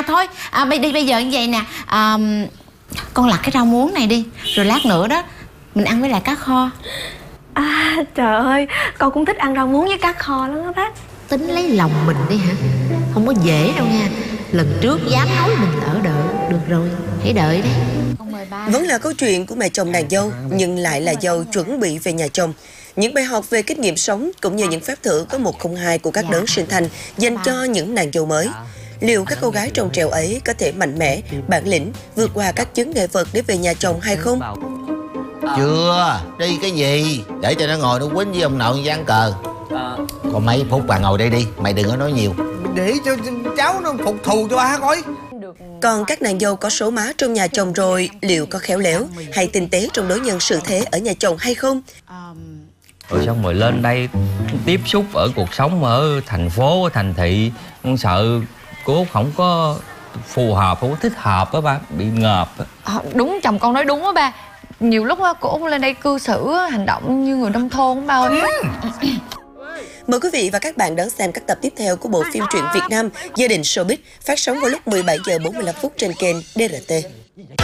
thôi bây giờ như vậy nè, con lặt cái rau muống này đi, rồi lát nữa đó mình ăn với lại cá kho. Trời ơi, con cũng thích ăn rau muống với cá kho lắm đó bác. Tính lấy lòng mình đi hả? Không có dễ đâu nha. Lần trước dám nói mình lỡ đợi. Được rồi, hãy đợi đấy. Con mời ba. Vẫn là câu chuyện của mẹ chồng nàng dâu, nhưng lại là dâu chuẩn bị về nhà chồng. Những bài học về kinh nghiệm sống cũng như những phép thử có 102 của các đấng sinh thành dành cho những nàng dâu mới. Liệu các cô gái trồng trèo ấy có thể mạnh mẽ, bản lĩnh vượt qua các chướng ngại vật để về nhà chồng hay không? Chưa, đi cái gì? Để cho nó ngồi nó quýnh với ông nội ván cờ. Còn mấy phút bà ngồi đây đi, mày đừng có nói nhiều. Để cho cháu nó phục thù cho ba coi. Còn các nàng dâu có số má trong nhà chồng rồi, liệu có khéo léo hay tinh tế trong đối nhân xử thế ở nhà chồng hay không? Rồi xong rồi lên đây tiếp xúc ở cuộc sống ở thành phố, ở thành thị, con sợ cô không có phù hợp, không có thích hợp á ba, bị ngợp á. Đúng, chồng con nói đúng á ba. Nhiều lúc á, cô Út lên đây cư xử hành động như người nông thôn ba ơi. Mời quý vị và các bạn đón xem các tập tiếp theo của bộ phim truyện Việt Nam Gia đình Showbiz phát sóng vào lúc 17 giờ 45 phút trên kênh DRT.